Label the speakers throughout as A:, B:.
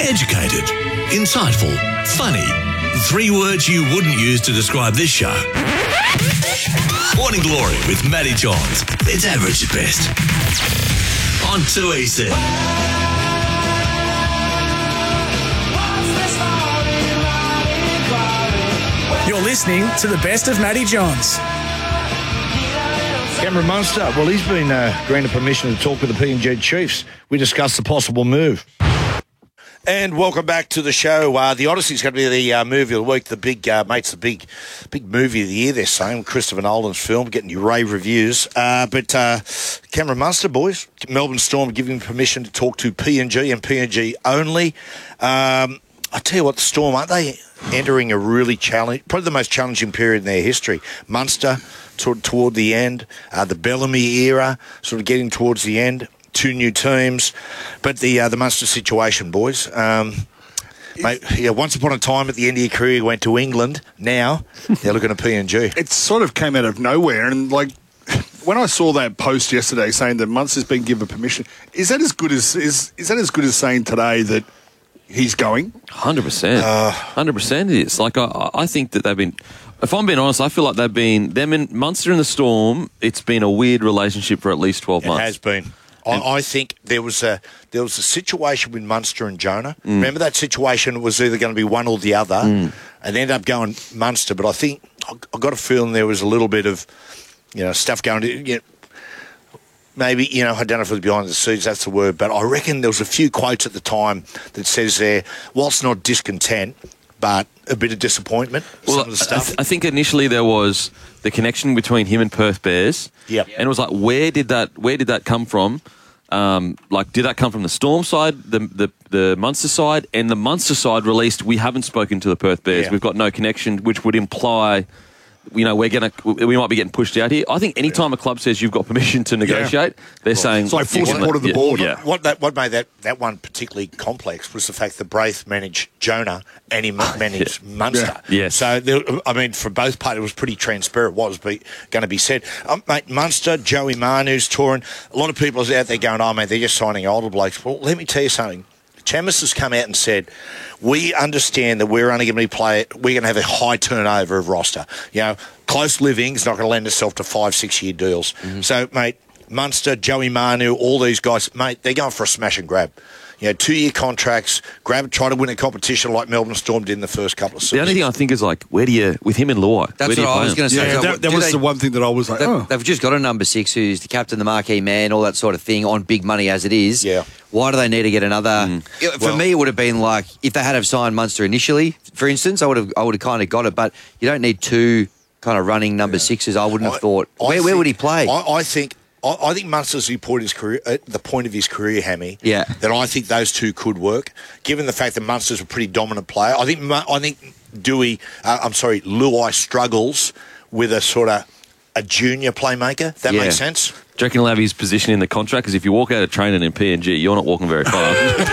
A: Educated, insightful, funny. 3 words you wouldn't use to describe this show. Morning Glory with Matty Johns. It's average at best. On 2EC.
B: You're listening to the best of Matty Johns.
C: Cameron Munster, well, he's been granted permission to talk with the PNG Chiefs. We discussed the possible move. And welcome back to the show. The Odyssey's going to be the movie of the week. The big big movie of the year, they're saying. Christopher Nolan's film, getting your rave reviews. But Cameron Munster, boys, Melbourne Storm giving permission to talk to PNG and PNG only. I tell you what, the Storm, aren't they entering a really probably the most challenging period in their history? Munster toward the end, the Bellamy era sort of getting towards the end. 2 new teams, but the Munster situation, boys. Mate, once upon a time at the end of your career, you went to England. Now they're looking at PNG.
D: It sort of came out of nowhere, and like when I saw that post yesterday saying that Munster's been given permission, is that as good as saying today that he's going?
E: 100%. 100% it is. Like I think that they've been. If I'm being honest, I feel like they've been them in Munster and the Storm. It's been a weird relationship for at least 12 months.
C: It has been. I think there was a situation with Munster and Jonah. Remember that situation was either going to be one or the other, and they ended up going Munster. But I think I got a feeling there was a little bit of stuff going. Maybe I don't know if it was behind the scenes. That's the word, but I reckon there was a few quotes at the time that says there, whilst not discontent, but a bit of disappointment.
E: Well,
C: some of the stuff.
E: I think initially there was the connection between him and Perth Bears.
C: Yeah,
E: and it was like, where did that come from? Did that come from the Storm side, the Munster side, and the Munster side released? We haven't spoken to the Perth Bears. Yeah. We've got no connection, which would imply, we might be getting pushed out here. I think any time a club says you've got permission to negotiate, they're saying
D: it's like full support of the board.
C: Yeah. What made that one particularly complex was the fact that Braith managed Jonah and he managed Munster.
E: Yeah. Yes.
C: So for both parties, it was pretty transparent what was going to be said. Mate, Munster, Joey Manu's touring. A lot of people are out there going, "Oh man, they're just signing older blokes." Well, let me tell you something. Chamis has come out and said, we understand that we're only going to we're going to have a high turnover of roster. Close living is not going to lend itself to 5-6 year deals. Mm-hmm. So, mate, Munster, Joey Manu, all these guys, mate, they're going for a smash and grab. 2-year contracts, try to win a competition like Melbourne Storm did in the first couple of seasons.
E: The only thing I think is like, with him and Luai?
F: That's what I was going to say.
D: Yeah, that was the one thing that I was like,
F: They've just got a number 6 who's the captain, the marquee man, all that sort of thing, on big money as it is.
C: Yeah.
F: Why do they need to get another? For me, it would have been like, if they had have signed Munster initially, for instance, I would have kind of got it, but you don't need 2 kind of running number 6s. I wouldn't have thought. Where would he play?
C: I think Munster's the point of his career, Hammy.
F: Yeah.
C: That I think those 2 could work, given the fact that Munster's a pretty dominant player. I think Luai struggles with a sort of a junior playmaker. That makes sense.
E: Do you reckon he'll have his position in the contract? Because if you walk out of training in PNG, you're not walking very far.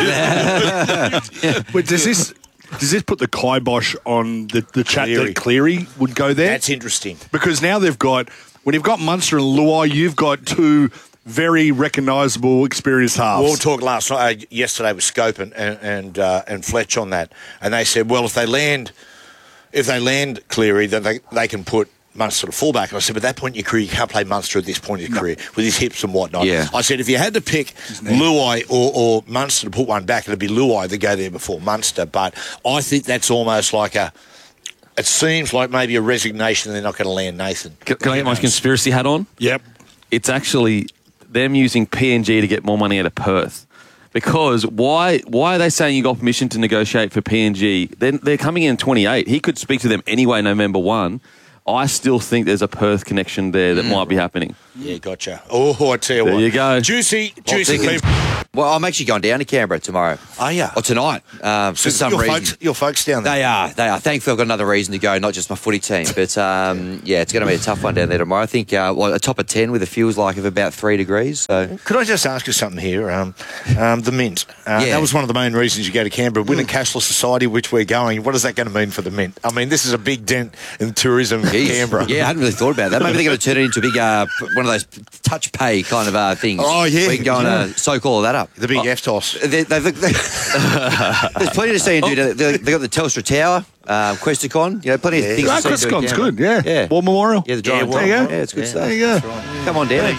D: But does this put the kibosh on the chat that Cleary would go there?
C: That's interesting.
D: Because now when you've got Munster and Luai, you've got 2 very recognisable, experienced halves.
C: Well, we talked yesterday with Scope and Fletch on that, and they said, well, if they land Cleary, then they can put Munster to fullback. And I said, but at that point in your career, you can't play Munster at this point in your career with his hips and whatnot.
F: Yeah.
C: I said, if you had to pick Luai or Munster to put one back, it'd be Luai to go there before Munster. But I think that's almost like it seems like maybe a resignation they're not going to land Nathan.
E: Can I get my conspiracy hat on?
D: Yep.
E: It's actually them using PNG to get more money out of Perth. Because why are they saying you got permission to negotiate for PNG? They're coming in 28. He could speak to them anyway November 1. I still think there's a Perth connection there that might be happening.
C: Yeah, gotcha. Oh, I tell you what.
E: There you go.
C: Juicy.
F: Well, I'm actually going down to Canberra tomorrow.
C: Oh, yeah.
F: Or tonight, for some reason.
C: Your folks down there.
F: They are. Thankfully, I've got another reason to go, not just my footy team. But, it's going to be a tough one down there tomorrow. I think a top of 10 with a feels like of about 3 degrees. So.
C: Could I just ask you something here? The Mint. That was one of the main reasons you go to Canberra. Win a cashless society, which we're going. What is that going to mean for the Mint? I mean, this is a big dent in tourism
F: Jeez.
C: Canberra.
F: Yeah, I hadn't really thought about that. Maybe they're going to turn it into a big one of those touch pay kind of things.
C: Oh, yeah.
F: We can go and soak all of that up.
C: The big F-toss.
F: There's plenty to see and do. They've got the Telstra Tower, Questacon. Plenty of things to see.
D: Questacon's good, yeah. War Memorial.
F: Yeah, the Giant.
C: War
F: Yeah,
C: Memorial.
F: it's good stuff.
D: There you go.
F: Come on down.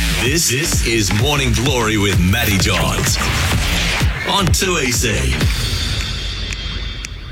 A: This is Morning Glory with Matty Johns on 2EC.